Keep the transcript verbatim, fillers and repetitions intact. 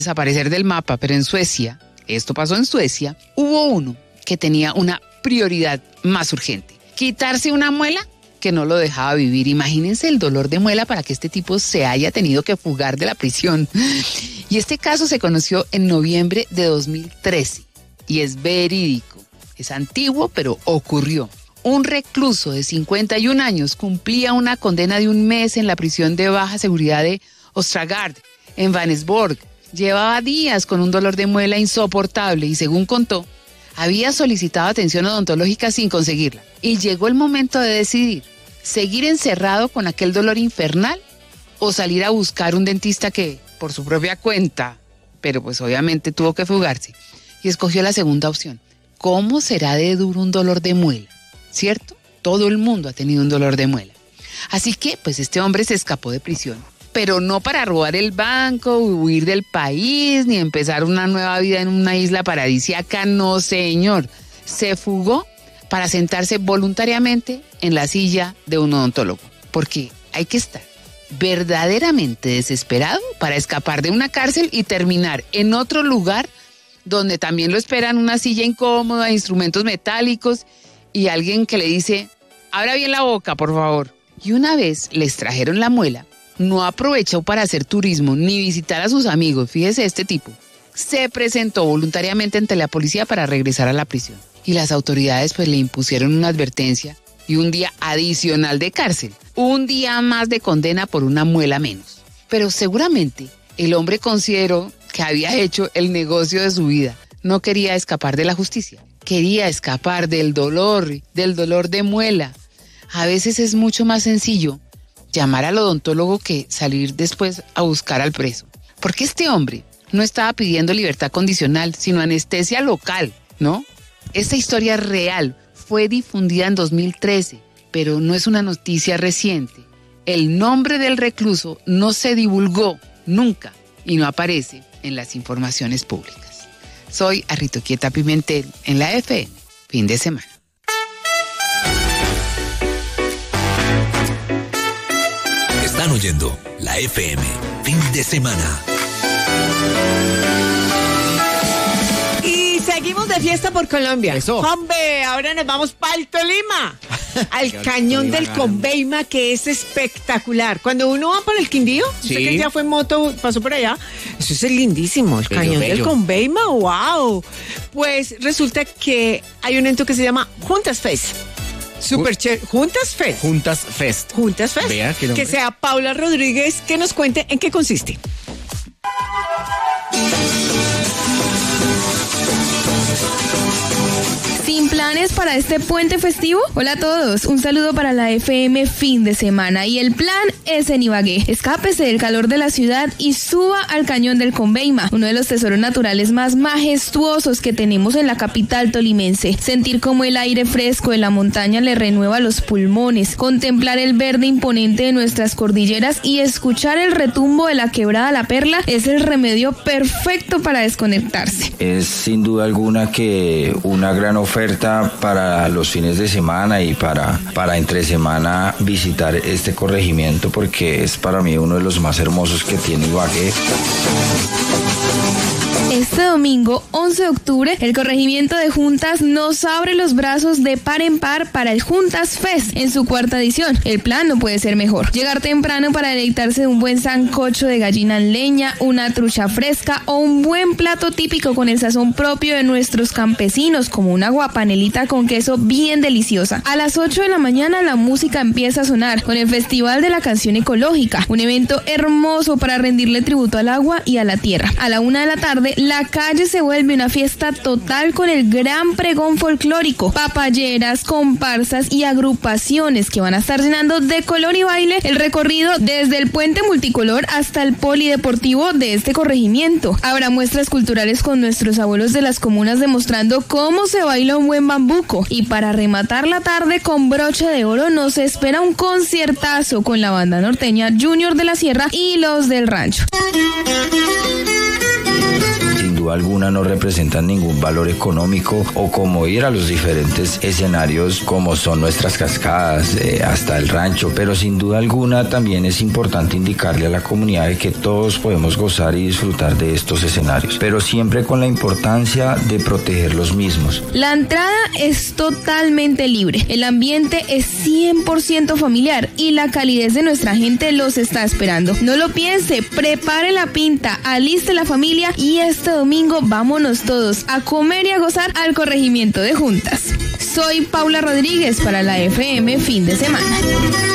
desaparecer del mapa, pero en Suecia, esto pasó en Suecia, hubo uno que tenía una prioridad más urgente. Quitarse una muela que no lo dejaba vivir. Imagínense el dolor de muela para que este tipo se haya tenido que fugar de la prisión. Y este caso se conoció en noviembre de dos mil trece y es verídico. Es antiguo, pero ocurrió. Un recluso de cincuenta y un años cumplía una condena de un mes en la prisión de baja seguridad de Ostragard, en Vänersborg. Llevaba días con un dolor de muela insoportable y, según contó, había solicitado atención odontológica sin conseguirla. Y llegó el momento de decidir, ¿seguir encerrado con aquel dolor infernal o salir a buscar un dentista que, por su propia cuenta, pero pues obviamente tuvo que fugarse? Y escogió la segunda opción. ¿Cómo será de duro un dolor de muela? ¿Cierto? Todo el mundo ha tenido un dolor de muela. Así que, pues este hombre se escapó de prisión. Pero no para robar el banco, huir del país, ni empezar una nueva vida en una isla paradisíaca, no señor. Se fugó para sentarse voluntariamente en la silla de un odontólogo. Porque hay que estar verdaderamente desesperado para escapar de una cárcel y terminar en otro lugar donde también lo esperan una silla incómoda, instrumentos metálicos y alguien que le dice, abra bien la boca, por favor. Y una vez les trajeron la muela, no aprovechó para hacer turismo ni visitar a sus amigos. Fíjese este tipo. Se presentó voluntariamente ante la policía para regresar a la prisión. Y las autoridades pues le impusieron una advertencia y un día adicional de cárcel. Un día más de condena por una muela menos. Pero seguramente el hombre consideró que había hecho el negocio de su vida. No quería escapar de la justicia. Quería escapar del dolor, del dolor de muela. A veces es mucho más sencillo llamar al odontólogo que salir después a buscar al preso. Porque este hombre no estaba pidiendo libertad condicional, sino anestesia local, ¿no? Esta historia real fue difundida en dos mil trece, pero no es una noticia reciente. El nombre del recluso no se divulgó nunca y no aparece en las informaciones públicas. Soy Arritoquieta Pimentel en la F M, fin de semana. Están oyendo la F M, fin de semana. Y seguimos de fiesta por Colombia. Eso. Hombre, ahora nos vamos para el Tolima, al Cañón del Conveima, que es espectacular. Cuando uno va por el Quindío, Sí. usted que ya fue en moto, pasó por allá, eso es lindísimo, el Bello, Cañón del bello. Conveima, wow. Pues resulta que hay un evento que se llama Juntas Fest. Super chévere. Juntas Fest. Juntas Fest. Juntas Fest. Vea qué nombre. Que sea Paula Rodríguez que nos cuente en qué consiste. ¿Sin planes para este puente festivo? Hola a todos, un saludo para la F M fin de semana y el plan es en Ibagué. Escápese del calor de la ciudad y suba al Cañón del Conveima, uno de los tesoros naturales más majestuosos que tenemos en la capital tolimense. Sentir cómo el aire fresco de la montaña le renueva los pulmones, contemplar el verde imponente de nuestras cordilleras y escuchar el retumbo de la quebrada La Perla es el remedio perfecto para desconectarse. Es sin duda alguna que una gran oferta para los fines de semana y para, para entre semana visitar este corregimiento, porque es para mí uno de los más hermosos que tiene Ibagué. Este domingo, once de octubre, el corregimiento de Juntas nos abre los brazos de par en par para el Juntas Fest en su cuarta edición. El plan no puede ser mejor. Llegar temprano para deleitarse de un buen sancocho de gallina en leña, una trucha fresca o un buen plato típico con el sazón propio de nuestros campesinos, como una guapanelita con queso bien deliciosa. A las ocho de la mañana la música empieza a sonar con el Festival de la Canción Ecológica, un evento hermoso para rendirle tributo al agua y a la tierra. A la una de la tarde, la calle se vuelve una fiesta total con el gran pregón folclórico, papayeras, comparsas y agrupaciones que van a estar llenando de color y baile el recorrido desde el puente multicolor hasta el polideportivo de este corregimiento. Habrá muestras culturales con nuestros abuelos de las comunas demostrando cómo se baila un buen bambuco, y para rematar la tarde con broche de oro nos espera un conciertazo con la banda norteña Junior de la Sierra y los del Rancho. duda alguna no representan ningún valor económico, o como ir a los diferentes escenarios como son nuestras cascadas, eh, hasta el rancho, pero sin duda alguna también es importante indicarle a la comunidad de que todos podemos gozar y disfrutar de estos escenarios, pero siempre con la importancia de proteger los mismos. La entrada es totalmente libre, el ambiente es cien por ciento familiar y la calidez de nuestra gente los está esperando. No lo piense, prepare la pinta, aliste la familia y este domingo vámonos todos a comer y a gozar al corregimiento de Juntas. Soy Paula Rodríguez para la F M Fin de Semana.